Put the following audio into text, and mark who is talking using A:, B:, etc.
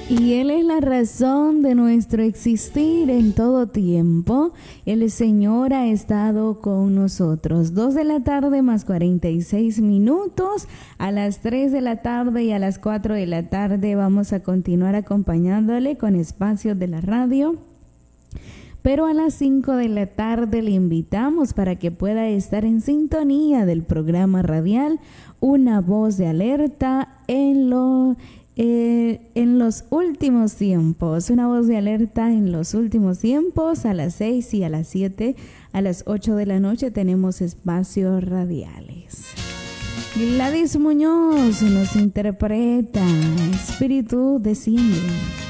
A: Y Él es la razón de nuestro existir en todo tiempo. El Señor ha estado con nosotros. 2 de la tarde más 46 minutos. A las 3 de la tarde y a las 4 de la tarde vamos a continuar acompañándole con espacios de la radio. Pero a las 5 de la tarde le invitamos para que pueda estar en sintonía del programa radial Una Voz de Alerta en los últimos tiempos. Una voz de alerta en los últimos tiempos. A las 6 y a las 7, a las 8 de la noche tenemos espacios radiales. Gladys Muñoz nos interpreta Espíritu desciende.